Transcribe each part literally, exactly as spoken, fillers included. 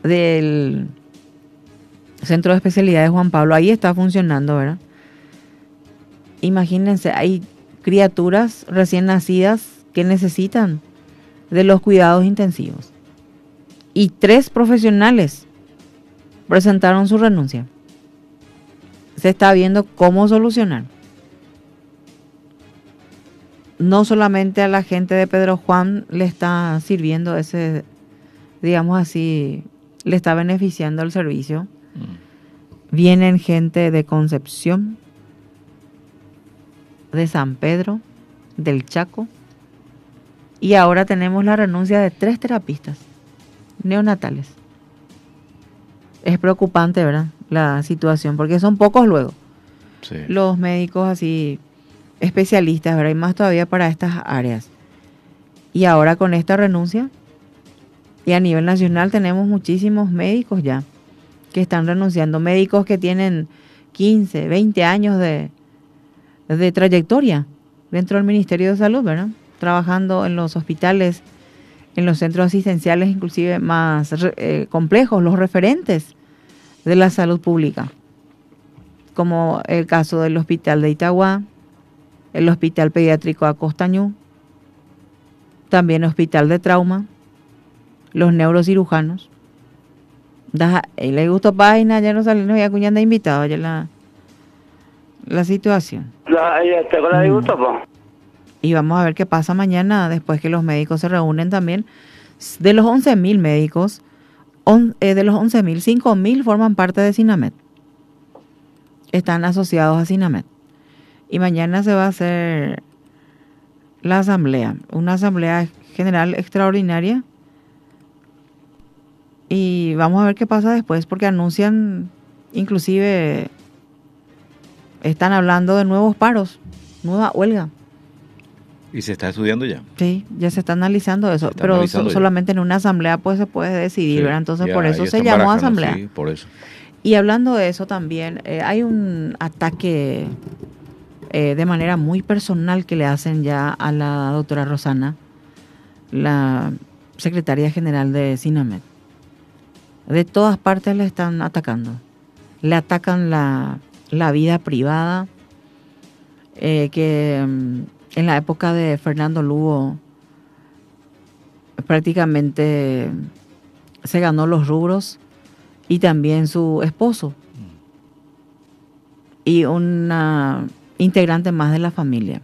del Centro de Especialidades Juan Pablo, ahí está funcionando, ¿verdad? Imagínense, hay criaturas recién nacidas que necesitan de los cuidados intensivos. Y tres profesionales presentaron su renuncia. Se está viendo cómo solucionar. No solamente a la gente de Pedro Juan le está sirviendo ese, digamos así, le está beneficiando el servicio. Mm. Vienen gente de Concepción, de San Pedro, del Chaco, y ahora tenemos la renuncia de tres terapistas neonatales. Es preocupante, ¿verdad?, la situación, porque son pocos luego. Sí. Los médicos así especialistas, ¿verdad?, y más todavía para estas áreas. Y ahora con esta renuncia, y a nivel nacional tenemos muchísimos médicos ya que están renunciando, médicos que tienen quince, veinte años de, de trayectoria dentro del Ministerio de Salud, ¿verdad?, trabajando en los hospitales, en los centros asistenciales inclusive más eh, complejos, los referentes de la salud pública, como el caso del Hospital de Itagua, el Hospital Pediátrico Acostañú, también el Hospital de Trauma, los neurocirujanos. Y le gustó página, ya no salen, no había cuñada invitado, ya la, la situación. La, ya te la disgusto, mm. Y vamos a ver qué pasa mañana, después que los médicos se reúnen también. De los once mil médicos, on, eh, de los once mil, cinco mil forman parte de SINAMED. Están asociados a SINAMED. Y mañana se va a hacer la asamblea, una asamblea general extraordinaria. Y vamos a ver qué pasa después, porque anuncian, inclusive, están hablando de nuevos paros, nueva huelga. ¿Y se está estudiando ya? Sí, ya se está analizando eso, pero analizando so, solamente en una asamblea pues se puede decidir, sí, ¿verdad? Entonces ya, por eso se llamó asamblea. Sí, por eso. Y hablando de eso también, eh, hay un ataque eh, de manera muy personal que le hacen ya a la doctora Rosana, la secretaria general de SINAMED. De todas partes le están atacando. Le atacan la, la vida privada, eh, que... en la época de Fernando Lugo prácticamente se ganó los rubros, y también su esposo y una integrante más de la familia.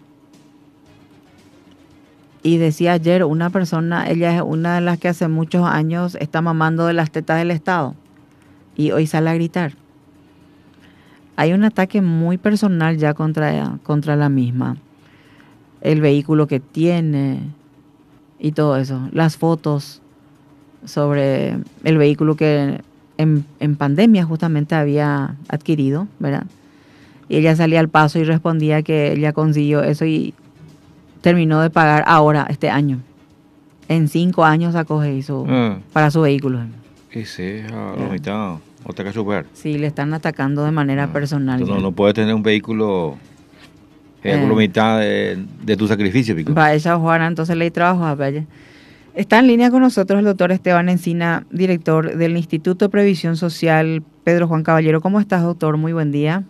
Y decía ayer una persona, ella es una de las que hace muchos años está mamando de las tetas del Estado y hoy sale a gritar. Hay un ataque muy personal ya contra, contra la misma. El vehículo que tiene y todo eso. Las fotos sobre el vehículo que en, en pandemia justamente había adquirido, ¿verdad? Y ella salía al paso y respondía que ella consiguió eso y terminó de pagar ahora, este año. En cinco años sacó eso ah. para su vehículo. Y sí, a la mitad, otra que super. Sí, le están atacando de manera ah. personal. No, no puedes tener un vehículo... Es eh, la mitad de, de tu sacrificio, Pico. Va, ella Juana, entonces le trabajo a Valle. Está en línea con nosotros el doctor Esteban Encina, director del Instituto de Previsión Social Pedro Juan Caballero. ¿Cómo estás, doctor? Muy buen día.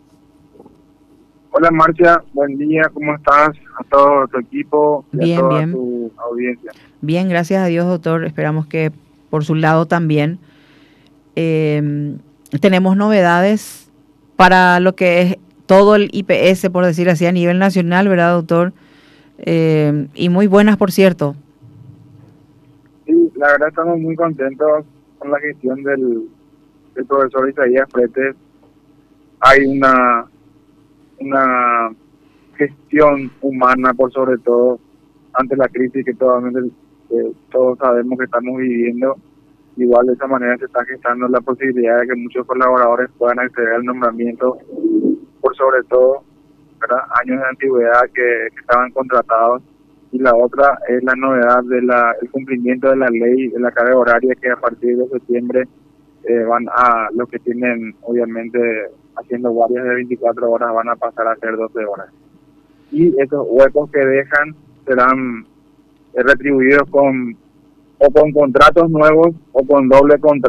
Hola, Marcia. Buen día. ¿Cómo estás? A todo tu equipo y bien, a toda bien. tu audiencia. Bien, gracias a Dios, doctor. Esperamos que por su lado también. Eh, tenemos novedades para lo que es todo el I P S, por decir así, a nivel nacional, ¿verdad, doctor? Eh, y muy buenas, por cierto. Sí, la verdad estamos muy contentos con la gestión del, del profesor Isaías Fretes. Hay una, una gestión humana, por sobre todo, ante la crisis que todos, que todos sabemos que estamos viviendo. Igual de esa manera se está gestando la posibilidad de que muchos colaboradores puedan acceder al nombramiento, por sobre todo, ¿verdad?, años de antigüedad que, que estaban contratados. Y la otra es la novedad del cumplimiento de la ley de la carga horaria, que a partir de septiembre eh, van a, los que tienen obviamente haciendo guardias de veinticuatro horas van a pasar a hacer doce horas. Y esos huecos que dejan serán eh, retribuidos con o con contratos nuevos o con doble contrato.